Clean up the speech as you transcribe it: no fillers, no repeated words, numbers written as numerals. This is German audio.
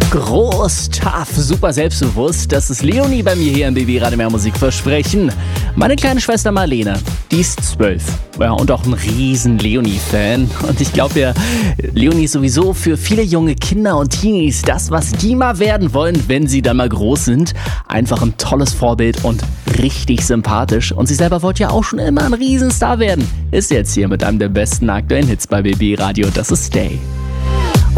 Groß, tough, super selbstbewusst. Das ist Leonie bei mir hier im BB Radio Mehr Musik Versprechen. Meine kleine Schwester Marlene, die ist 12. Ja, und auch ein riesen Leonie-Fan. Und ich glaube ja, Leonie ist sowieso für viele junge Kinder und Teenies das, was die mal werden wollen, wenn sie dann mal groß sind. Einfach ein tolles Vorbild und richtig sympathisch. Und sie selber wollte ja auch schon immer ein Riesenstar werden. Ist jetzt hier mit einem der besten aktuellen Hits bei BB Radio. Das ist Stay.